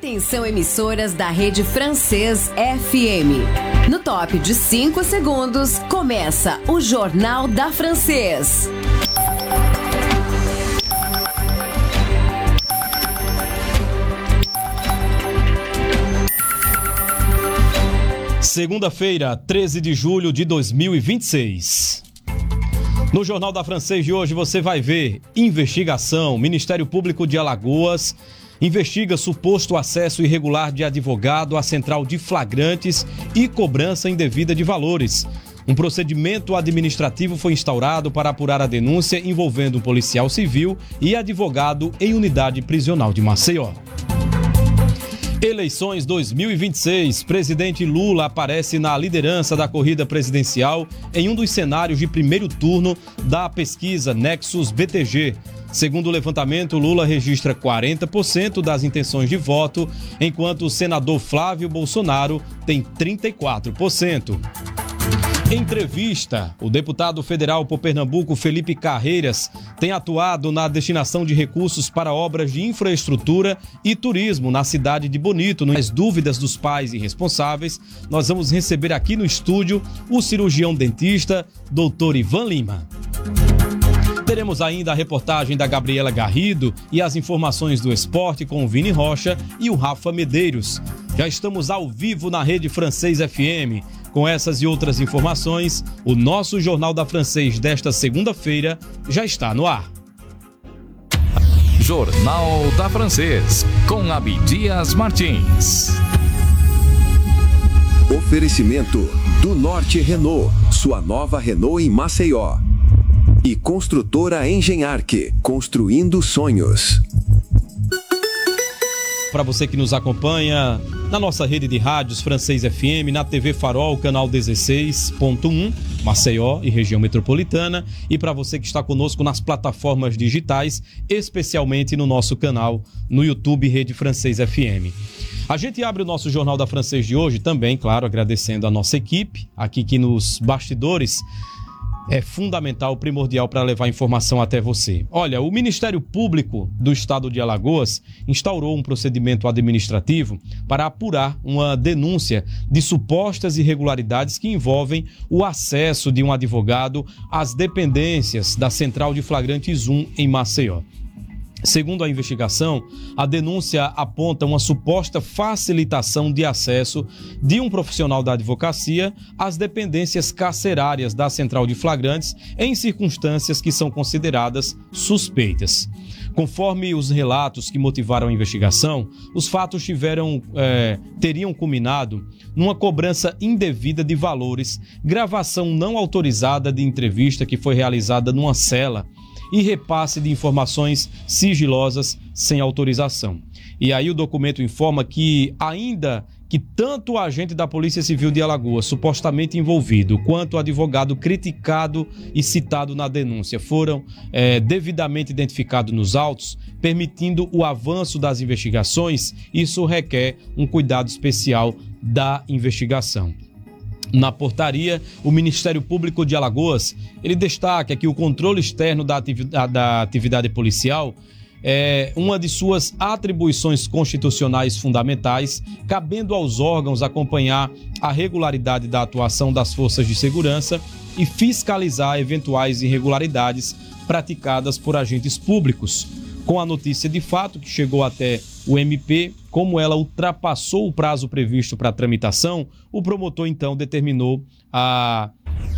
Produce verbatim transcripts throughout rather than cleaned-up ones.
Atenção, emissoras da Rede Francês F M. No top de cinco segundos, começa o Jornal da Francês. Segunda-feira, treze de julho de dois mil e vinte e seis. No Jornal da Francês de hoje você vai ver investigação. Ministério Público de Alagoas investiga suposto acesso irregular de advogado à central de flagrantes e cobrança indevida de valores. Um procedimento administrativo foi instaurado para apurar a denúncia envolvendo um policial civil e advogado em unidade prisional de Maceió. Eleições dois mil e vinte e seis. Presidente Lula aparece na liderança da corrida presidencial em um dos cenários de primeiro turno da pesquisa Nexus B T G. Segundo o levantamento, Lula registra quarenta por cento das intenções de voto, enquanto o senador Flávio Bolsonaro tem trinta e quatro por cento. Entrevista. O deputado federal por Pernambuco, Felipe Carreiras, tem atuado na destinação de recursos para obras de infraestrutura e turismo na cidade de Bonito. Nas dúvidas dos pais e responsáveis, nós vamos receber aqui no estúdio o cirurgião dentista, doutor Ivan Lima. Teremos ainda a reportagem da Gabriela Garrido e as informações do esporte com o Vini Rocha e o Rafa Medeiros. Já estamos ao vivo na Rede Francês F M. Com essas e outras informações, o nosso Jornal da Francês desta segunda-feira já está no ar. Jornal da Francês, com Abdias Martins. Oferecimento do Norte Renault, sua nova Renault em Maceió. E Construtora Engenharque, construindo sonhos. Para você que nos acompanha na nossa rede de rádios Francês F M, na T V Farol, canal dezesseis ponto um, Maceió e região metropolitana, e para você que está conosco nas plataformas digitais, especialmente no nosso canal no YouTube Rede Francês F M. A gente abre o nosso Jornal da Francês de hoje também, claro, agradecendo a nossa equipe, aqui que nos bastidores é fundamental, primordial para levar informação até você. Olha, o Ministério Público do Estado de Alagoas instaurou um procedimento administrativo para apurar uma denúncia de supostas irregularidades que envolvem o acesso de um advogado às dependências da Central de Flagrantes um em Maceió. Segundo a investigação, a denúncia aponta uma suposta facilitação de acesso de um profissional da advocacia às dependências carcerárias da Central de Flagrantes em circunstâncias que são consideradas suspeitas. Conforme os relatos que motivaram a investigação, os fatos tiveram, é, teriam culminado numa cobrança indevida de valores, gravação não autorizada de entrevista que foi realizada numa cela e repasse de informações sigilosas sem autorização. E aí o documento informa que, ainda que tanto o agente da Polícia Civil de Alagoas, supostamente envolvido, quanto o advogado criticado e citado na denúncia foram é, devidamente identificados nos autos, permitindo o avanço das investigações, isso requer um cuidado especial da investigação. Na portaria, o Ministério Público de Alagoas, ele destaca que o controle externo da atividade, da atividade policial é uma de suas atribuições constitucionais fundamentais, cabendo aos órgãos acompanhar a regularidade da atuação das forças de segurança e fiscalizar eventuais irregularidades praticadas por agentes públicos. Com a notícia de fato que chegou até o M P, como ela ultrapassou o prazo previsto para a tramitação, o promotor então determinou a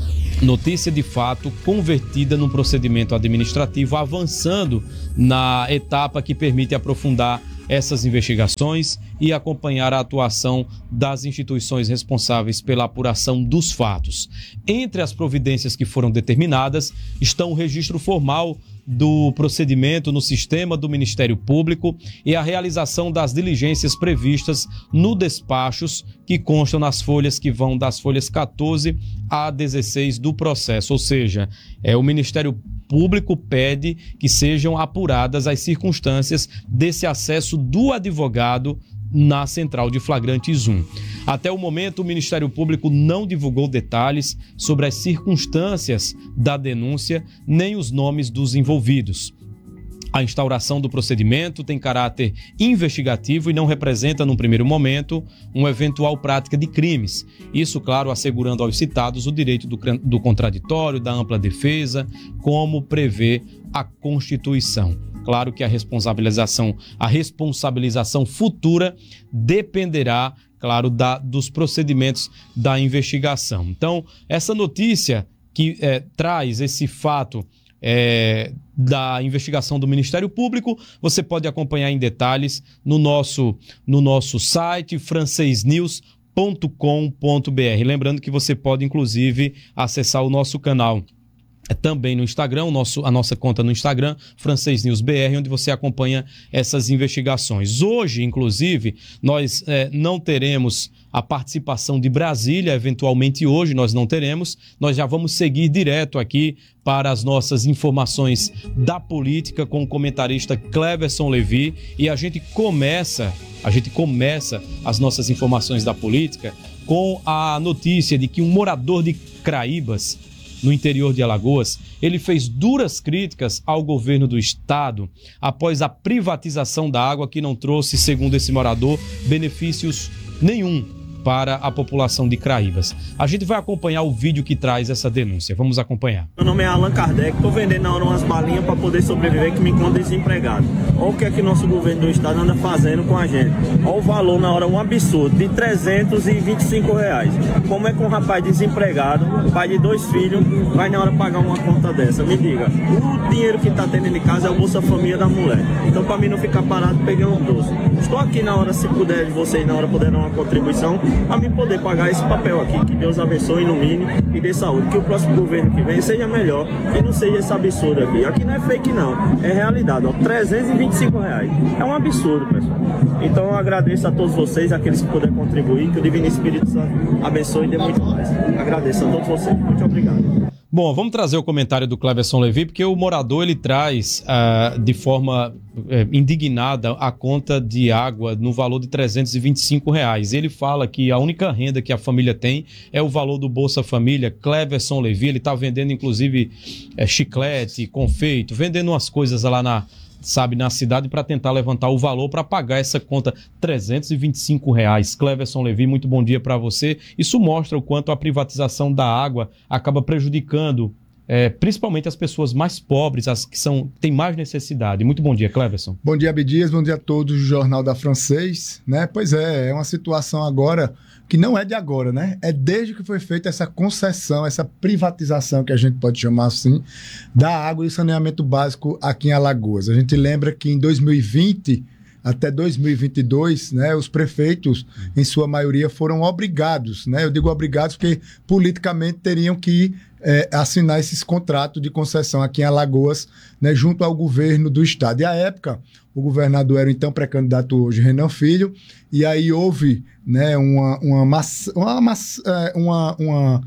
notícia de fato convertida num procedimento administrativo, avançando na etapa que permite aprofundar essas investigações e acompanhar a atuação das instituições responsáveis pela apuração dos fatos. Entre as providências que foram determinadas estão o registro formal do procedimento no sistema do Ministério Público e a realização das diligências previstas no despachos que constam nas folhas que vão das folhas quatorze a dezesseis do processo, ou seja, é, o Ministério Público pede que sejam apuradas as circunstâncias desse acesso do advogado na Central de Flagrantes um. Até o momento, o Ministério Público não divulgou detalhes sobre as circunstâncias da denúncia nem os nomes dos envolvidos. A instauração do procedimento tem caráter investigativo e não representa, num primeiro momento, uma eventual prática de crimes. Isso, claro, assegurando aos citados o direito do, do contraditório, da ampla defesa, como prevê a Constituição. Claro que a responsabilização, a responsabilização futura dependerá, claro, da, dos procedimentos da investigação. Então, essa notícia que é, traz esse fato É, da investigação do Ministério Público, você pode acompanhar em detalhes no nosso, no nosso site francês news ponto com ponto b r. Lembrando que você pode, inclusive, acessar o nosso canal também no Instagram, o nosso, a nossa conta no Instagram, Francês News B R, onde você acompanha essas investigações. Hoje, inclusive, nós é, não teremos a participação de Brasília, eventualmente hoje nós não teremos, nós já vamos seguir direto aqui para as nossas informações da política com o comentarista Cleverson Levi, e a gente começa, a gente começa as nossas informações da política com a notícia de que um morador de Craíbas, no interior de Alagoas, ele fez duras críticas ao governo do estado após a privatização da água que não trouxe, segundo esse morador, benefícios nenhum para a população de Craíbas. A gente vai acompanhar o vídeo que traz essa denúncia. Vamos acompanhar. Meu nome é Allan Kardec, estou vendendo na hora umas balinhas para poder sobreviver, que me encontro desempregado. Olha o que é que nosso governo do estado anda fazendo com a gente. Olha o valor na hora, um absurdo, de trezentos e vinte e cinco reais. Como é que um rapaz desempregado, pai de dois filhos, vai na hora pagar uma conta dessa? Me diga, o dinheiro que está tendo em casa é o Bolsa Família da mulher. Então, para mim não ficar parado, peguei um doce. Estou aqui na hora, se puder, de vocês na hora puder dar uma contribuição, a mim poder pagar esse papel aqui. Que Deus abençoe, ilumine e dê saúde. Que o próximo governo que vem seja melhor e não seja esse absurdo aqui. Aqui não é fake não, é realidade, ó, trezentos e vinte e cinco reais. É um absurdo, pessoal. Então eu agradeço a todos vocês, aqueles que puderem contribuir, que o Divino Espírito Santo abençoe e dê muito mais. Agradeço a todos vocês. Muito obrigado. Bom, vamos trazer o comentário do Cleverson Levi, porque o morador ele traz uh, de forma uh, indignada a conta de água no valor de trezentos e vinte e cinco reais. Ele fala que a única renda que a família tem é o valor do Bolsa Família. Cleverson Levi, ele está vendendo inclusive é, chiclete, confeito, vendendo umas coisas lá na... sabe, na cidade para tentar levantar o valor para pagar essa conta, trezentos e vinte e cinco reais. Cleverson Levi, muito bom dia para você. Isso mostra o quanto a privatização da água acaba prejudicando é, principalmente as pessoas mais pobres, as que são, têm mais necessidade. Muito bom dia, Cleverson. Bom dia, Abdias, bom dia a todos do Jornal da Francês. Né? Pois é, é uma situação agora que não é de agora, né? É desde que foi feita essa concessão, essa privatização, que a gente pode chamar assim, da água e saneamento básico aqui em Alagoas. A gente lembra que em dois mil e vinte até dois mil e vinte e dois, né, os prefeitos, em sua maioria, foram obrigados, né? Eu digo obrigados porque politicamente teriam que é, assinar esses contratos de concessão aqui em Alagoas, né, junto ao governo do estado. E à época, o governador era o então pré-candidato hoje, Renan Filho, e aí houve, né, uma, uma, massa, uma, massa, uma, uma,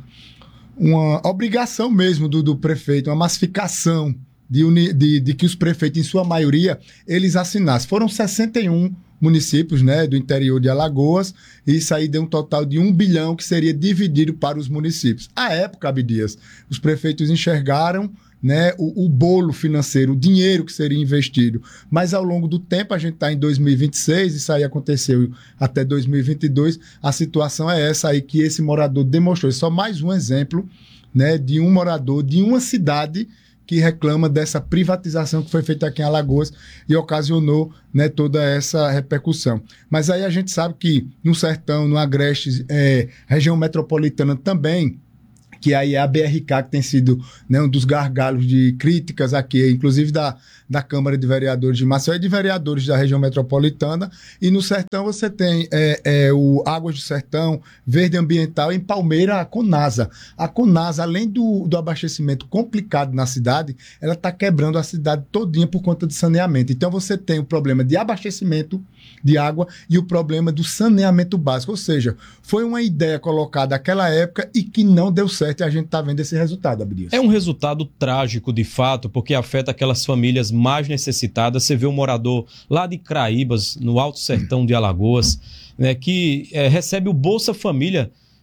uma obrigação mesmo do, do prefeito, uma massificação de, uni, de, de que os prefeitos, em sua maioria, eles assinassem. Foram sessenta e um municípios, né, do interior de Alagoas, e isso aí deu um total de um bilhão que seria dividido para os municípios. À época, Abdias, os prefeitos enxergaram, né, o, o bolo financeiro, o dinheiro que seria investido. Mas ao longo do tempo, a gente está em dois mil e vinte e seis, isso aí aconteceu até dois mil e vinte e dois, a situação é essa aí que esse morador demonstrou. É só mais um exemplo, né, de um morador de uma cidade que reclama dessa privatização que foi feita aqui em Alagoas e ocasionou, né, toda essa repercussão. Mas aí a gente sabe que no Sertão, no Agreste, é, região metropolitana também, que aí é a B R K que tem sido, né, um dos gargalos de críticas aqui, inclusive da, da Câmara de Vereadores de Maceió e de vereadores da região metropolitana. E no Sertão você tem é, é, o Águas do Sertão, Verde Ambiental, em Palmeira, a Conasa. A Conasa, além do, do abastecimento complicado na cidade, ela está quebrando a cidade todinha por conta de saneamento. Então você tem o problema de abastecimento de água e o problema do saneamento básico. Ou seja, foi uma ideia colocada naquela época e que não deu certo. E a gente está vendo esse resultado, Abdias. É um resultado trágico, de fato, porque afeta aquelas famílias mais necessitadas. Você vê um morador lá de Craíbas, no Alto Sertão de Alagoas, né, que é, recebe o Bolsa Família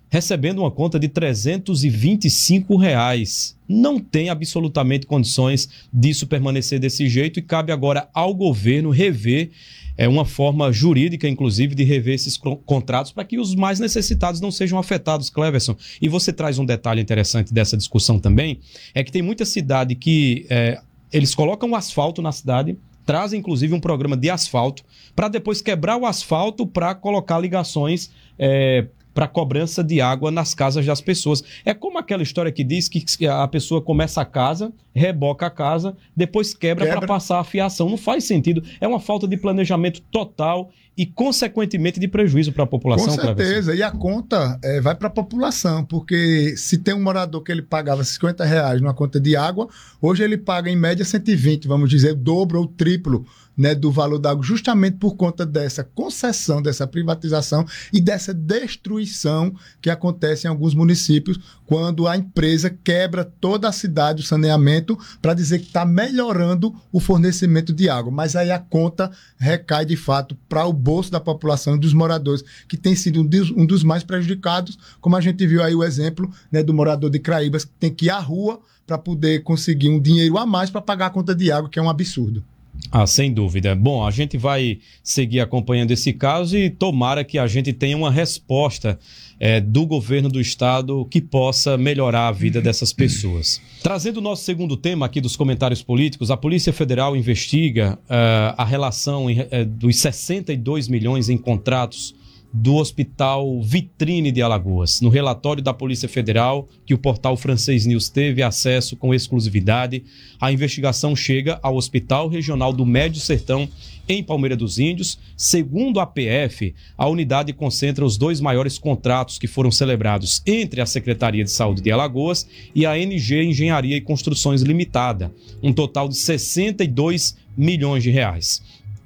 recebendo uma conta de trezentos e vinte e cinco reais. Não tem absolutamente condições disso permanecer desse jeito e cabe agora ao governo rever é, uma forma jurídica, inclusive, de rever esses contratos para que os mais necessitados não sejam afetados, Cleverson. E você traz um detalhe interessante dessa discussão também, é que tem muita cidade que é, eles colocam o asfalto na cidade, trazem inclusive um programa de asfalto, para depois quebrar o asfalto para colocar ligações é, para cobrança de água nas casas das pessoas. É como aquela história que diz que a pessoa começa a casa, reboca a casa, depois quebra, quebra. para passar a fiação. Não faz sentido. É uma falta de planejamento total e, consequentemente, de prejuízo para a população. Com certeza. E a conta é, vai para a população, porque se tem um morador que ele pagava cinquenta reais numa conta de água, hoje ele paga, em média, cento e vinte, vamos dizer, o dobro ou o triplo, né, do valor da água, justamente por conta dessa concessão, dessa privatização e dessa destruição que acontece em alguns municípios, quando a empresa quebra toda a cidade, o saneamento, para dizer que está melhorando o fornecimento de água. Mas aí a conta recai, de fato, para o bolso da população e dos moradores, que tem sido um dos, um dos mais prejudicados, como a gente viu aí o exemplo, né, do morador de Craíbas, que tem que ir à rua para poder conseguir um dinheiro a mais para pagar a conta de água, que é um absurdo. Ah, sem dúvida. Bom, a gente vai seguir acompanhando esse caso e tomara que a gente tenha uma resposta é, do governo do estado que possa melhorar a vida dessas pessoas. Trazendo o nosso segundo tema aqui dos comentários políticos, a Polícia Federal investiga uh, a relação em, uh, dos sessenta e dois milhões em contratos do Hospital Vitrine de Alagoas. No relatório da Polícia Federal, que o portal Francês News teve acesso com exclusividade, a investigação chega ao Hospital Regional do Médio Sertão, em Palmeira dos Índios. Segundo a P F, a unidade concentra os dois maiores contratos que foram celebrados entre a Secretaria de Saúde de Alagoas e a N G Engenharia e Construções Limitada, um total de sessenta e dois milhões de reais.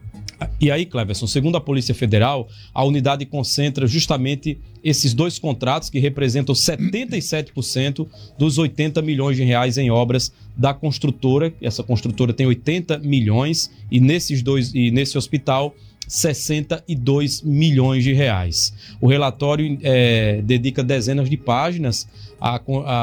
E aí, Cleverson, segundo a Polícia Federal, a unidade concentra justamente esses dois contratos que representam setenta e sete por cento dos oitenta milhões de reais em obras da construtora. Essa construtora tem oitenta milhões e nesses dois e nesse hospital sessenta e dois milhões de reais. O relatório é, dedica dezenas de páginas à,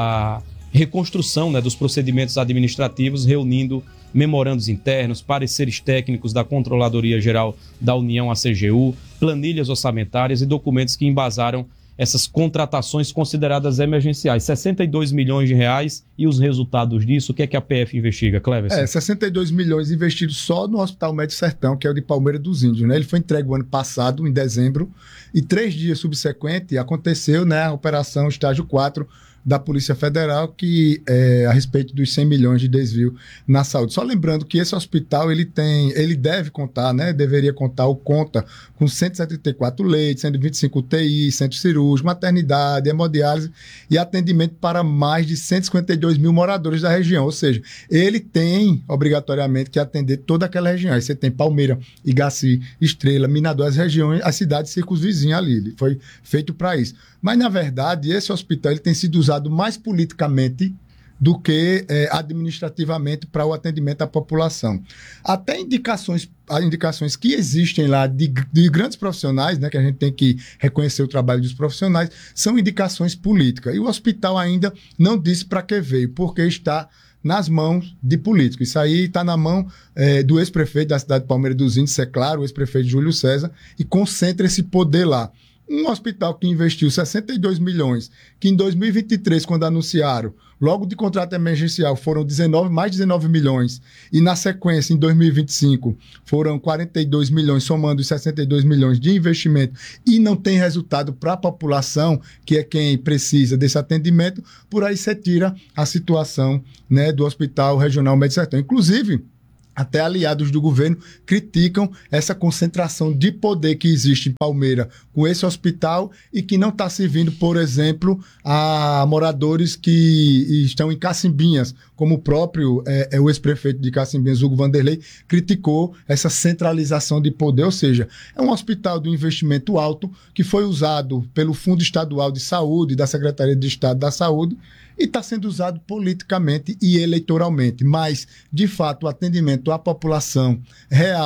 à reconstrução, né, dos procedimentos administrativos, reunindo memorandos internos, pareceres técnicos da Controladoria Geral da União, a C G U, planilhas orçamentárias e documentos que embasaram essas contratações consideradas emergenciais. sessenta e dois milhões de reais e os resultados disso, o que é que a P F investiga, Cleverson? É, sessenta e dois milhões investidos só no Hospital Médio Sertão, que é o de Palmeira dos Índios, né? Ele foi entregue o ano passado, em dezembro, e três dias subsequentes aconteceu, né, a Operação Estágio quatro, da Polícia Federal, que é a respeito dos cem milhões de desvio na saúde. Só lembrando que esse hospital, ele tem, ele deve contar, né, deveria contar ou conta com cento e setenta e quatro leitos, cento e vinte e cinco U T I, centro cirúrgico, maternidade, hemodiálise e atendimento para mais de cento e cinquenta e dois mil moradores da região. Ou seja, ele tem obrigatoriamente que atender toda aquela região. Aí você tem Palmeira, Igaci, Estrela, Minador, as regiões, as cidades circunvizinhas ali. Ele foi feito para isso. Mas, na verdade, esse hospital ele tem sido usado mais politicamente do que é, administrativamente para o atendimento à população. Até indicações, indicações que existem lá de, de grandes profissionais, né, que a gente tem que reconhecer o trabalho dos profissionais, são indicações políticas. E o hospital ainda não disse para que veio, porque está nas mãos de políticos. Isso aí está na mão é, do ex-prefeito da cidade de Palmeira dos Índios, é claro, o ex-prefeito Júlio César, e concentra esse poder lá. Um hospital que investiu sessenta e dois milhões, que em dois mil e vinte e três, quando anunciaram, logo de contrato emergencial, foram dezenove, mais de dezenove milhões, e na sequência, em dois mil e vinte e cinco, foram quarenta e dois milhões, somando os sessenta e dois milhões de investimento, e não tem resultado para a população, que é quem precisa desse atendimento, por aí você tira a situação, né, do Hospital Regional Médio Sertão. Inclusive, até aliados do governo criticam essa concentração de poder que existe em Palmeira com esse hospital e que não está servindo, por exemplo, a moradores que estão em Cacimbinhas, como o próprio é, é o ex-prefeito de Cacimbinhas, Hugo Vanderlei, criticou essa centralização de poder, ou seja, é um hospital de investimento alto que foi usado pelo Fundo Estadual de Saúde, da Secretaria de Estado da Saúde, e está sendo usado politicamente e eleitoralmente. Mas, de fato, o atendimento à população real,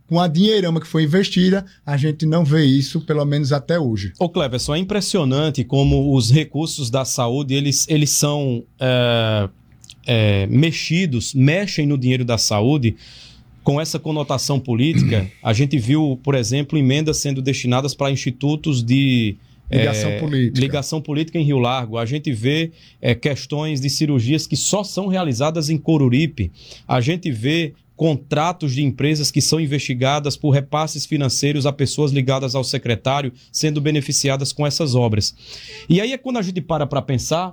com a dinheirama que foi investida, a gente não vê isso, pelo menos até hoje. Ô Cleverson, é impressionante como os recursos da saúde, eles, eles são é, é, mexidos, mexem no dinheiro da saúde com essa conotação política. A gente viu, por exemplo, emendas sendo destinadas para institutos de ligação, é, política. ligação política em Rio Largo. A gente vê é, questões de cirurgias que só são realizadas em Coruripe. A gente vê contratos de empresas que são investigadas por repasses financeiros a pessoas ligadas ao secretário sendo beneficiadas com essas obras. E aí é quando a gente para para pensar,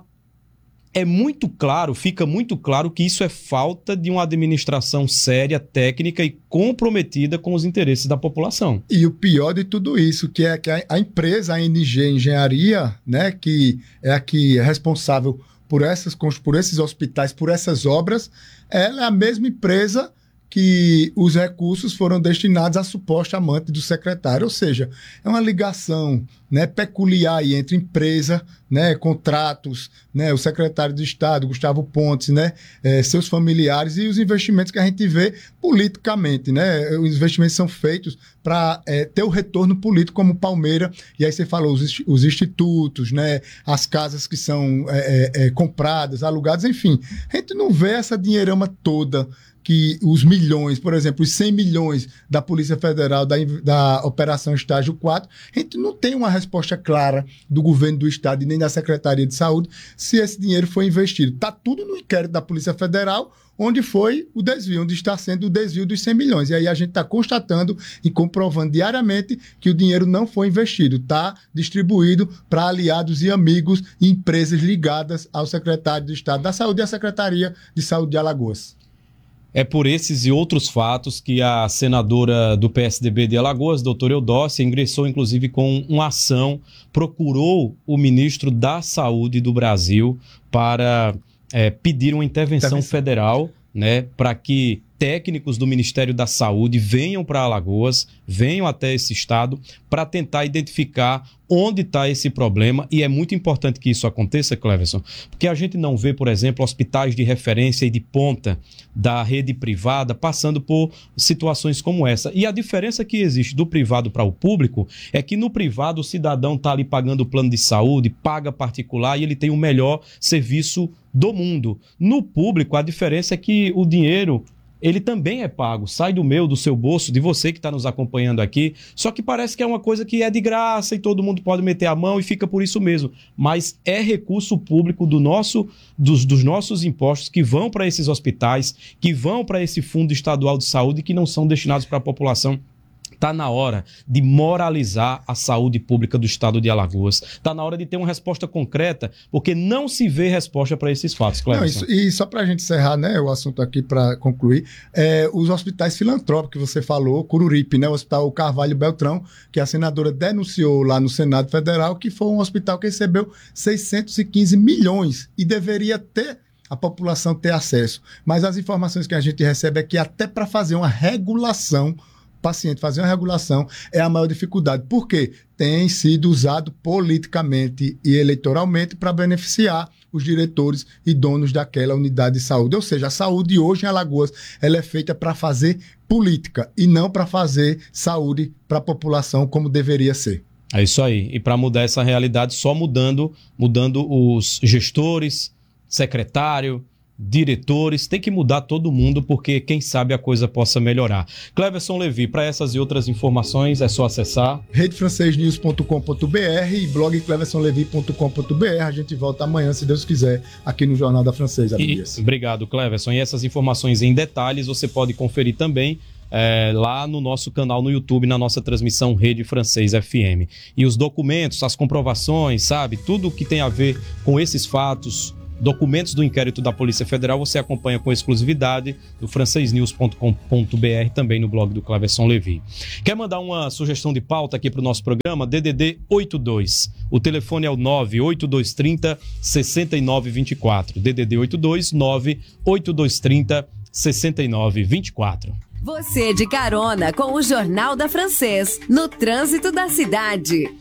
é muito claro, fica muito claro que isso é falta de uma administração séria, técnica e comprometida com os interesses da população. E o pior de tudo isso, que é que a empresa, a N G Engenharia, né, que é a que é responsável por, essas, por esses hospitais, por essas obras, ela é a mesma empresa que os recursos foram destinados à suposta amante do secretário. Ou seja, é uma ligação, né, peculiar aí entre empresa, né, contratos, né, o secretário de Estado, Gustavo Pontes, né, é, seus familiares e os investimentos que a gente vê politicamente. Né, os investimentos são feitos para é, ter o retorno político, como Palmeira, e aí você falou os, os institutos, né, as casas que são é, é, compradas, alugadas, enfim. A gente não vê essa dinheirama toda que os milhões, por exemplo, os cem milhões da Polícia Federal, da, da Operação Estágio quatro, a gente não tem uma resposta clara do governo do Estado e nem da Secretaria de Saúde se esse dinheiro foi investido. Está tudo no inquérito da Polícia Federal, onde foi o desvio, onde está sendo o desvio dos cem milhões. E aí a gente está constatando e comprovando diariamente que o dinheiro não foi investido, está distribuído para aliados e amigos e empresas ligadas ao secretário de Estado da Saúde e à Secretaria de Saúde de Alagoas. É por esses e outros fatos que a senadora do P S D B de Alagoas, doutora Eudócia, ingressou inclusive com uma ação, procurou o ministro da Saúde do Brasil para é, pedir uma intervenção, intervenção. federal, né, para que técnicos do Ministério da Saúde venham para Alagoas, venham até esse estado para tentar identificar onde está esse problema. E é muito importante que isso aconteça, Cleverson, porque a gente não vê, por exemplo, hospitais de referência e de ponta da rede privada passando por situações como essa. E a diferença que existe do privado para o público é que no privado o cidadão está ali pagando o plano de saúde, paga particular e ele tem o melhor serviço do mundo. No público, a diferença é que o dinheiro ele também é pago, sai do meu, do seu bolso, de você que está nos acompanhando aqui, só que parece que é uma coisa que é de graça e todo mundo pode meter a mão e fica por isso mesmo, mas é recurso público do nosso, dos, dos nossos impostos que vão para esses hospitais, que vão para esse fundo estadual de saúde que não são destinados para a população. Está na hora de moralizar a saúde pública do estado de Alagoas. Está na hora de ter uma resposta concreta, porque não se vê resposta para esses fatos, Cleverson. Não, isso, e só para a gente encerrar, né, o assunto aqui para concluir, é, os hospitais filantrópicos que você falou, Coruripe, né, o Hospital Carvalho Beltrão, que a senadora denunciou lá no Senado Federal, que foi um hospital que recebeu seiscentos e quinze milhões e deveria ter a população ter acesso. Mas as informações que a gente recebe é que até para fazer uma regulação paciente, fazer uma regulação é a maior dificuldade. Por quê? Tem sido usado politicamente e eleitoralmente para beneficiar os diretores e donos daquela unidade de saúde. Ou seja, a saúde hoje em Alagoas ela é feita para fazer política e não para fazer saúde para a população como deveria ser. É isso aí. E para mudar essa realidade, só mudando, mudando os gestores, secretário, diretores, tem que mudar todo mundo, porque quem sabe a coisa possa melhorar. Cleverson Levi, para essas e outras informações é só acessar rede francês news ponto com ponto b r e blog cleverson levi ponto com ponto b r. A gente volta amanhã, se Deus quiser, aqui no Jornal da Francesa. E, obrigado, Cleverson. E essas informações em detalhes você pode conferir também É, lá no nosso canal no YouTube, na nossa transmissão Rede Francês F M. E os documentos, as comprovações, sabe? Tudo que tem a ver com esses fatos, documentos do inquérito da Polícia Federal, você acompanha com exclusividade no francês news ponto com ponto b r, também no blog do Cleverson Levi. Quer mandar uma sugestão de pauta aqui para o nosso programa? D D D oitenta e dois. O telefone é o nove oito dois três zero, seis nove dois quatro. D D D oitenta e dois, nove oito dois três zero, seis nove dois quatro. Você de carona com o Jornal da Francês, no trânsito da cidade.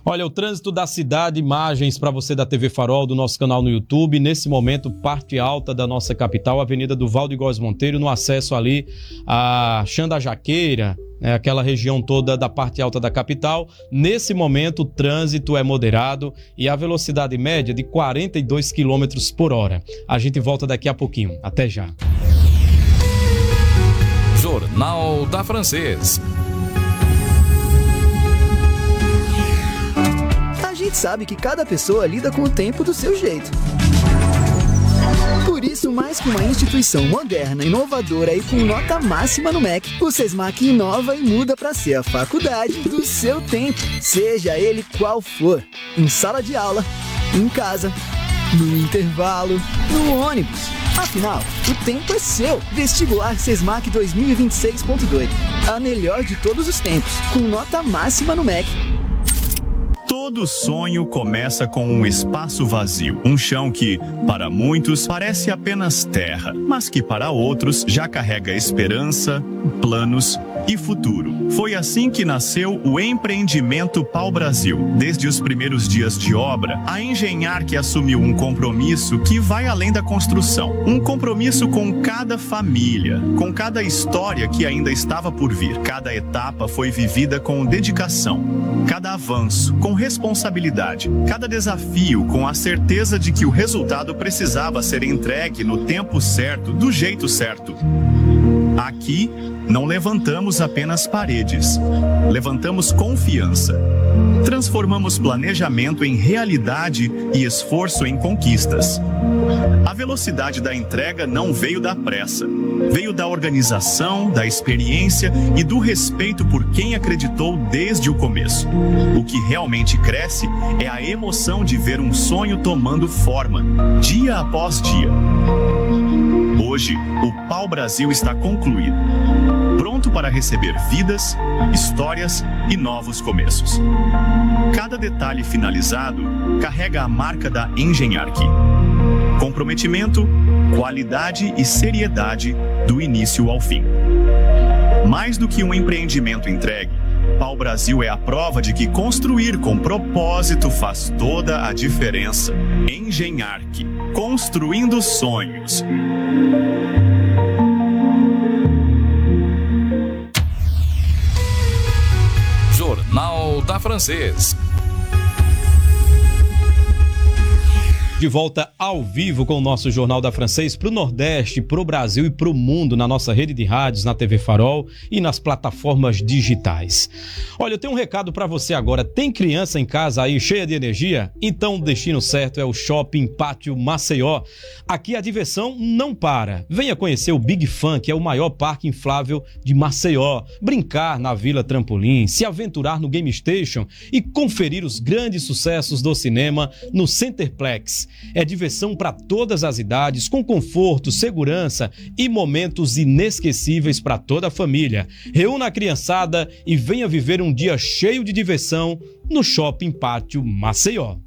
Olha, o trânsito da cidade, imagens para você da T V Farol, do nosso canal no YouTube. Nesse momento, parte alta da nossa capital, Avenida do Valdo Góes Monteiro, no acesso ali a Xandajaqueira, né, aquela região toda da parte alta da capital. Nesse momento, o trânsito é moderado e a velocidade média de quarenta e dois quilômetros por hora. A gente volta daqui a pouquinho. Até já. Jornal da Francês. A gente sabe que cada pessoa lida com o tempo do seu jeito. Por isso, mais que uma instituição moderna, inovadora e com nota máxima no M E C, o SESMAC inova e muda para ser a faculdade do seu tempo, seja ele qual for. Em sala de aula, em casa, no intervalo, no ônibus. Afinal, o tempo é seu. Vestibular SESMAC dois mil e vinte e seis ponto dois. A melhor de todos os tempos, com nota máxima no M E C. Todo sonho começa com um espaço vazio, um chão que, para muitos, parece apenas terra, mas que para outros já carrega esperança, planos e futuro. Foi assim que nasceu o empreendimento Pau Brasil. Desde os primeiros dias de obra, a Engenharc assumiu um compromisso que vai além da construção. Um compromisso com cada família, com cada história que ainda estava por vir. Cada etapa foi vivida com dedicação, cada avanço com responsabilidade, cada desafio com a certeza de que o resultado precisava ser entregue no tempo certo, do jeito certo. Aqui, não levantamos apenas paredes, levantamos confiança. Transformamos planejamento em realidade e esforço em conquistas. A velocidade da entrega não veio da pressa, veio da organização, da experiência e do respeito por quem acreditou desde o começo. O que realmente cresce é a emoção de ver um sonho tomando forma, dia após dia. Hoje, o Pau Brasil está concluído, pronto para receber vidas, histórias e novos começos. Cada detalhe finalizado carrega a marca da Engenharc. Comprometimento, qualidade e seriedade do início ao fim. Mais do que um empreendimento entregue, Pau Brasil é a prova de que construir com propósito faz toda a diferença. Engenharc, construindo sonhos. Jornal da Francês. De volta ao vivo com o nosso Jornal da Francês para o Nordeste, para o Brasil e para o mundo, na nossa rede de rádios, na T V Farol e nas plataformas digitais. Olha, eu tenho um recado para você agora. Tem criança em casa aí cheia de energia? Então o destino certo é o Shopping Pátio Maceió. Aqui a diversão não para. Venha conhecer o Big Fun, que é o maior parque inflável de Maceió. Brincar na Vila Trampolim, se aventurar no Game Station e conferir os grandes sucessos do cinema no Centerplex. É diversão para todas as idades, com conforto, segurança e momentos inesquecíveis para toda a família. Reúna a criançada e venha viver um dia cheio de diversão no Shopping Pátio Maceió.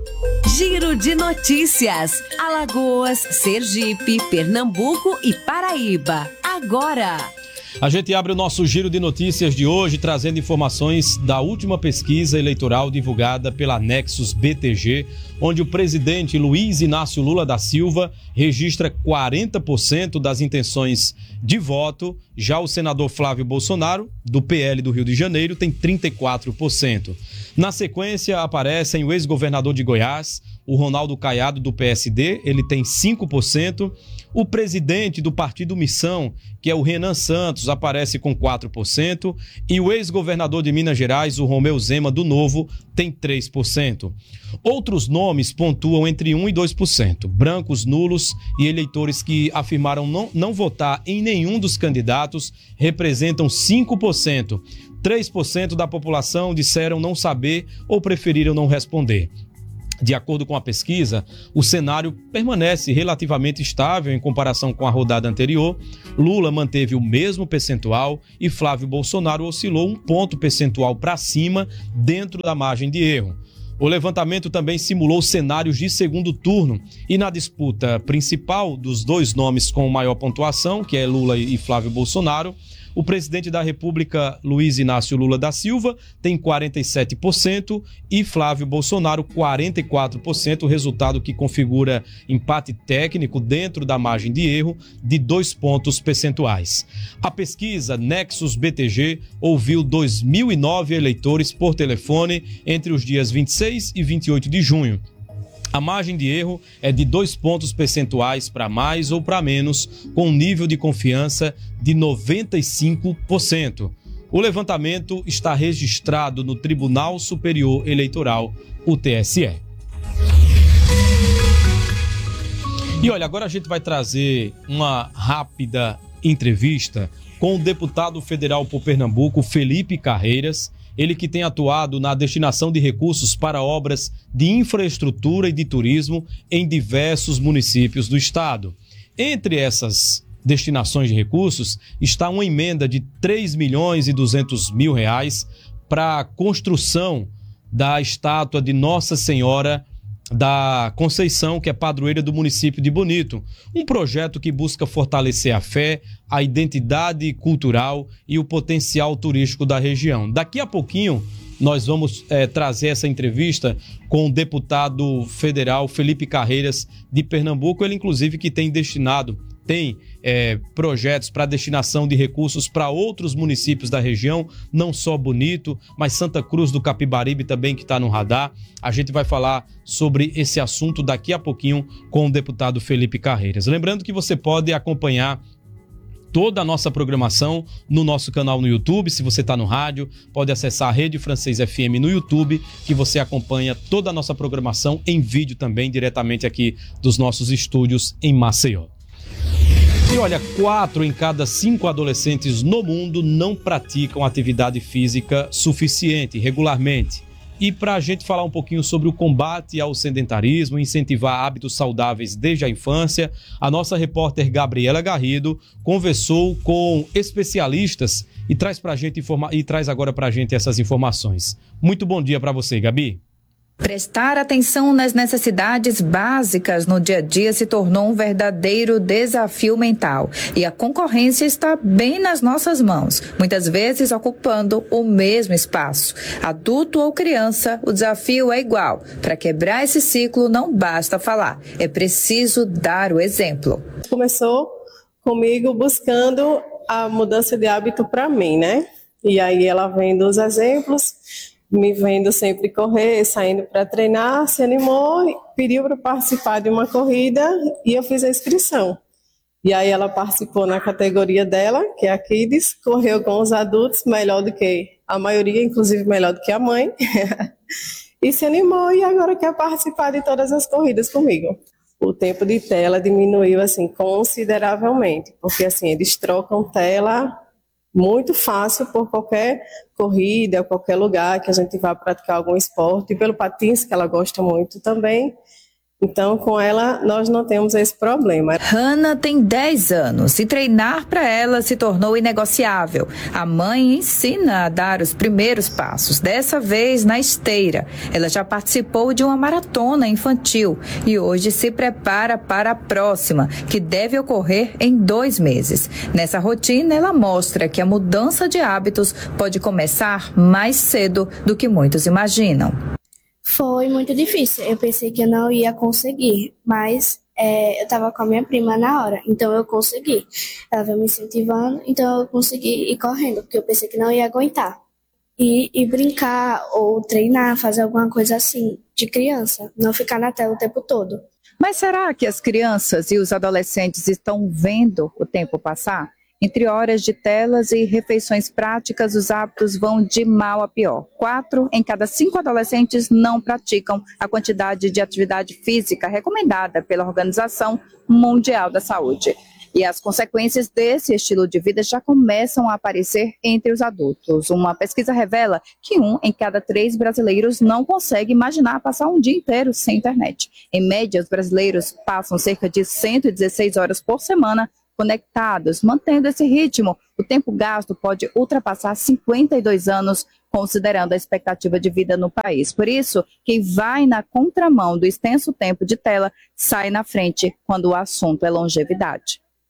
Giro de notícias. Alagoas, Sergipe, Pernambuco e Paraíba. Agora. A gente abre o nosso giro de notícias de hoje trazendo informações da última pesquisa eleitoral divulgada pela Nexus B T G, onde o presidente Luiz Inácio Lula da Silva registra quarenta por cento das intenções de voto. Já o senador Flávio Bolsonaro, do P L do Rio de Janeiro, tem trinta e quatro por cento. Na sequência, aparecem o ex-governador de Goiás, o Ronaldo Caiado, do P S D, ele tem cinco por cento. O presidente do Partido Missão, que é o Renan Santos, aparece com quatro por cento. E o ex-governador de Minas Gerais, o Romeu Zema, do Novo, tem três por cento. Outros nomes pontuam entre um por cento e dois por cento. Brancos, nulos e eleitores que afirmaram não, não votar em nenhum dos candidatos representam cinco por cento. três por cento da população disseram não saber ou preferiram não responder. De acordo com a pesquisa, o cenário permanece relativamente estável em comparação com a rodada anterior. Lula manteve o mesmo percentual e Flávio Bolsonaro oscilou um ponto percentual para cima dentro da margem de erro. O levantamento também simulou cenários de segundo turno e na disputa principal dos dois nomes com maior pontuação, que é Lula e Flávio Bolsonaro, O presidente da República, Luiz Inácio Lula da Silva, tem quarenta e sete por cento e Flávio Bolsonaro, quarenta e quatro por cento, resultado que configura empate técnico dentro da margem de erro de dois pontos percentuais. A pesquisa Nexus B T G ouviu dois mil e nove eleitores por telefone entre os dias vinte e seis e vinte e oito de junho. A margem de erro é de dois pontos percentuais para mais ou para menos, com um nível de confiança de noventa e cinco por cento. O levantamento está registrado no Tribunal Superior Eleitoral, o T S E. E olha, agora a gente vai trazer uma rápida entrevista com o deputado federal por Pernambuco, Felipe Carreiras. Ele que tem atuado na destinação de recursos para obras de infraestrutura e de turismo em diversos municípios do estado. Entre essas destinações de recursos está uma emenda de três milhões e duzentos mil reais para a construção da estátua de Nossa Senhora da Conceição, que é padroeira do município de Bonito. Um projeto que busca fortalecer a fé, a identidade cultural e o potencial turístico da região. Daqui a pouquinho nós vamos é, trazer essa entrevista com o deputado federal Felipe Carreiras de Pernambuco, ele inclusive que tem destinado, tem é, projetos para destinação de recursos para outros municípios da região, não só Bonito, mas Santa Cruz do Capibaribe também, que está no radar. A gente vai falar sobre esse assunto daqui a pouquinho com o deputado Felipe Carreiras. Lembrando que você pode acompanhar toda a nossa programação no nosso canal no YouTube. Se você está no rádio, pode acessar a Rede Francês F M no YouTube, que você acompanha toda a nossa programação em vídeo também, diretamente aqui dos nossos estúdios em Maceió. E olha, quatro em cada cinco adolescentes no mundo não praticam atividade física suficiente, regularmente. E para a gente falar um pouquinho sobre o combate ao sedentarismo, incentivar hábitos saudáveis desde a infância, a nossa repórter Gabriela Garrido conversou com especialistas e traz, pra gente informa- e traz agora para a gente essas informações. Muito bom dia para você, Gabi. Prestar atenção nas necessidades básicas no dia a dia se tornou um verdadeiro desafio mental e a concorrência está bem nas nossas mãos, muitas vezes ocupando o mesmo espaço. Adulto ou criança, o desafio é igual. Para quebrar esse ciclo não basta falar, é preciso dar o exemplo. Começou comigo buscando a mudança de hábito para mim, né? E aí ela vendo os exemplos, me vendo sempre correr, saindo para treinar, se animou, pediu para participar de uma corrida e eu fiz a inscrição. E aí ela participou na categoria dela, que é a Kids, correu com os adultos, melhor do que a maioria, inclusive melhor do que a mãe, e se animou e agora quer participar de todas as corridas comigo. O tempo de tela diminuiu assim consideravelmente, porque assim eles trocam tela muito fácil por qualquer corrida, qualquer lugar que a gente vá praticar algum esporte, e pelo patins, que ela gosta muito também. Então, com ela, nós não temos esse problema. Hannah tem dez anos e treinar para ela se tornou inegociável. A mãe ensina a dar os primeiros passos, dessa vez na esteira. Ela já participou de uma maratona infantil e hoje se prepara para a próxima, que deve ocorrer em dois meses. Nessa rotina, ela mostra que a mudança de hábitos pode começar mais cedo do que muitos imaginam. Foi muito difícil, eu pensei que eu não ia conseguir, mas é, eu estava com a minha prima na hora, então eu consegui. Ela veio me incentivando, então eu consegui ir correndo, porque eu pensei que não ia aguentar. E, e brincar ou treinar, fazer alguma coisa assim, de criança, não ficar na tela o tempo todo. Mas será que as crianças e os adolescentes estão vendo o tempo passar? Entre horas de telas e refeições práticas, os hábitos vão de mal a pior. Quatro em cada cinco adolescentes não praticam a quantidade de atividade física recomendada pela Organização Mundial da Saúde. E as consequências desse estilo de vida já começam a aparecer entre os adultos. Uma pesquisa revela que um em cada três brasileiros não consegue imaginar passar um dia inteiro sem internet. Em média, os brasileiros passam cerca de cento e dezesseis horas por semana conectados. Mantendo esse ritmo, o tempo gasto pode ultrapassar cinquenta e dois anos, considerando a expectativa de vida no país. Por isso, quem vai na contramão do extenso tempo de tela sai na frente quando o assunto é longevidade.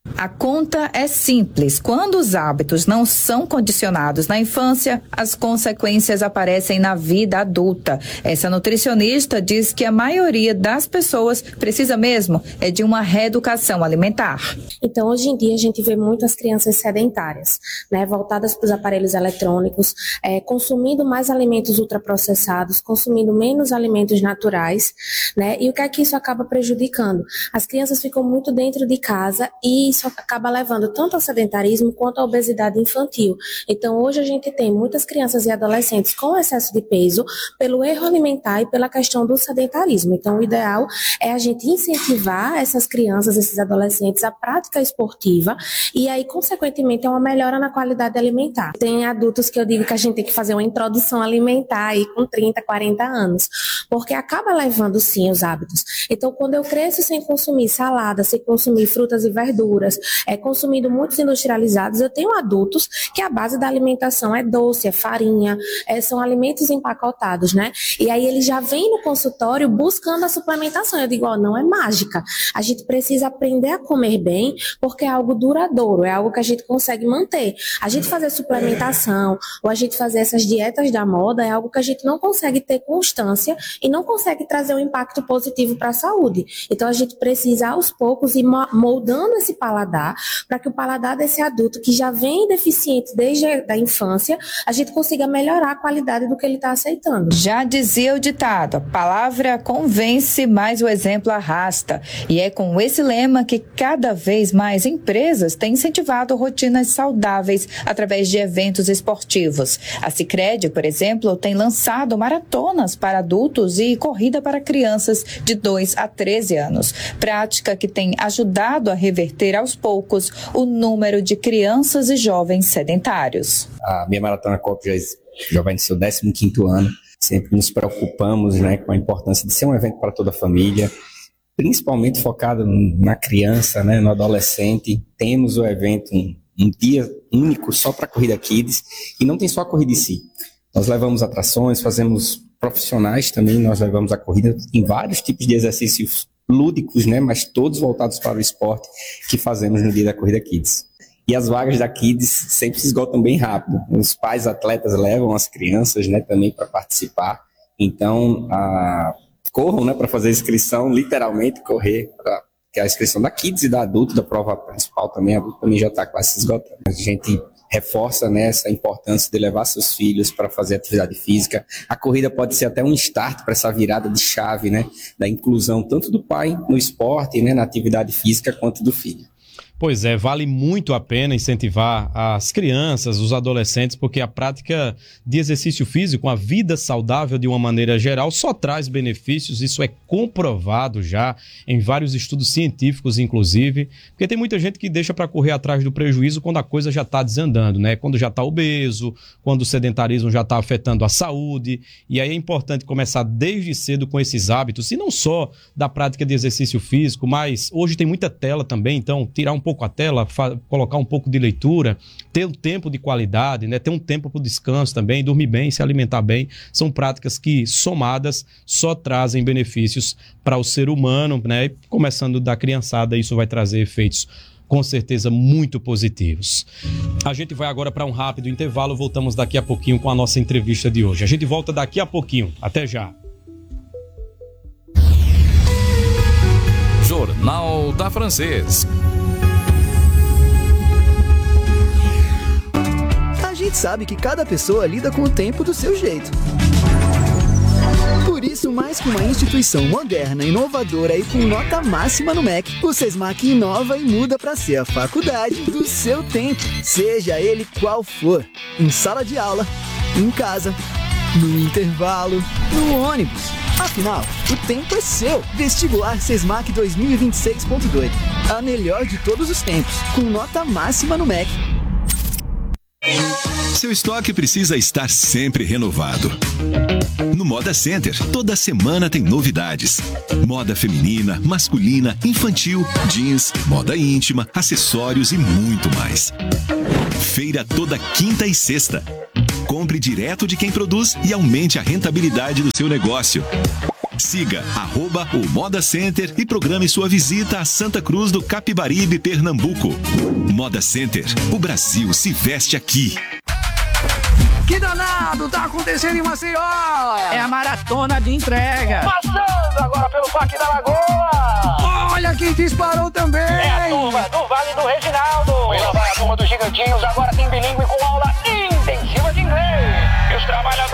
A conta é simples. Quando os hábitos não são condicionados na infância, as consequências aparecem na vida adulta. Essa nutricionista diz que a maioria das pessoas precisa mesmo é de uma reeducação alimentar. Então, hoje em dia, a gente vê muitas crianças sedentárias, né, voltadas para os aparelhos eletrônicos, é, consumindo mais alimentos ultraprocessados, consumindo menos alimentos naturais, né, e o que é que isso acaba prejudicando? As crianças ficam muito dentro de casa e isso acaba levando tanto ao sedentarismo quanto à obesidade infantil. Então, hoje a gente tem muitas crianças e adolescentes com excesso de peso pelo erro alimentar e pela questão do sedentarismo. Então, o ideal é a gente incentivar essas crianças, esses adolescentes, à prática esportiva e aí, consequentemente, é uma melhora na qualidade alimentar. Tem adultos que eu digo que a gente tem que fazer uma introdução alimentar aí com trinta, quarenta anos, porque acaba levando, sim, os hábitos. Então, quando eu cresço sem consumir salada, sem consumir frutas e verduras, é, consumindo muitos industrializados, eu tenho adultos que a base da alimentação é doce, é farinha, é, são alimentos empacotados, né? E aí ele já vem no consultório buscando a suplementação. Eu digo, ó, não é mágica. A gente precisa aprender a comer bem, porque é algo duradouro, é algo que a gente consegue manter. A gente fazer suplementação, ou a gente fazer essas dietas da moda, é algo que a gente não consegue ter constância e não consegue trazer um impacto positivo para a saúde. Então a gente precisa, aos poucos, ir moldando esse paladar, para que o paladar desse adulto que já vem deficiente desde a infância, a gente consiga melhorar a qualidade do que ele está aceitando. Já dizia o ditado, a palavra convence, mas o exemplo arrasta. E é com esse lema que cada vez mais empresas têm incentivado rotinas saudáveis através de eventos esportivos. A Sicredi, por exemplo, tem lançado maratonas para adultos e corrida para crianças de dois a treze anos. Prática que tem ajudado a reverter aos poucos o número de crianças e jovens sedentários. A minha maratona Copa já, já vai no seu décimo quinto ano. Sempre nos preocupamos, né, com a importância de ser um evento para toda a família, principalmente focado na criança, né, no adolescente. Temos o evento, um, um dia único só para a Corrida Kids, e não tem só a corrida em si. Nós levamos atrações, fazemos profissionais também, nós levamos a corrida em vários tipos de exercícios lúdicos, né, mas todos voltados para o esporte que fazemos no dia da Corrida Kids. E as vagas da Kids sempre se esgotam bem rápido. Os pais atletas levam as crianças, né, também para participar. Então, a... corram, né, para fazer a inscrição, literalmente correr, pra... que é a inscrição da Kids e da adulto, da prova principal também, a adulto também já está quase se esgotando. A gente reforça, né, essa importância de levar seus filhos para fazer atividade física. A corrida pode ser até um start para essa virada de chave, né, da inclusão tanto do pai no esporte, né, na atividade física, quanto do filho. Pois é, vale muito a pena incentivar as crianças, os adolescentes, porque a prática de exercício físico, a vida saudável de uma maneira geral, só traz benefícios. Isso é comprovado já em vários estudos científicos, inclusive, porque tem muita gente que deixa para correr atrás do prejuízo quando a coisa já está desandando, né? Quando já está obeso, quando o sedentarismo já está afetando a saúde. E aí é importante começar desde cedo com esses hábitos, e não só da prática de exercício físico, mas hoje tem muita tela também, então tirar um pouco a tela, fa- colocar um pouco de leitura, ter um tempo de qualidade, né? Ter um tempo para o descanso também, dormir bem, se alimentar bem, são práticas que, somadas, só trazem benefícios para o ser humano, né? E começando da criançada, isso vai trazer efeitos com certeza muito positivos. A gente vai agora para um rápido intervalo, voltamos daqui a pouquinho com a nossa entrevista de hoje. A gente volta daqui a pouquinho, até já. Jornal da Francês. A gente sabe que cada pessoa lida com o tempo do seu jeito. Por isso, mais que uma instituição moderna, inovadora e com nota máxima no M E C, o Sesmac inova e muda para ser a faculdade do seu tempo, seja ele qual for. Em sala de aula, em casa, no intervalo, no ônibus. Afinal, o tempo é seu. Vestibular Sesmac dois mil e vinte e seis ponto dois. A melhor de todos os tempos, com nota máxima no M E C. Seu estoque precisa estar sempre renovado. No Moda Center, toda semana tem novidades. Moda feminina, masculina, infantil, jeans, moda íntima, acessórios e muito mais. Feira toda quinta e sexta. Compre direto de quem produz e aumente a rentabilidade do seu negócio. Siga arroba o Moda Center e programe sua visita a Santa Cruz do Capibaribe, Pernambuco. Moda Center, o Brasil se veste aqui. Que danado tá acontecendo em Maceió? É a maratona de entrega. Passando agora pelo Parque da Lagoa. Olha quem disparou também. É a turma do Vale do Reginaldo. E lá vai a turma dos Gigantinhos, agora tem bilíngue com aula intensiva de inglês. E os trabalhadores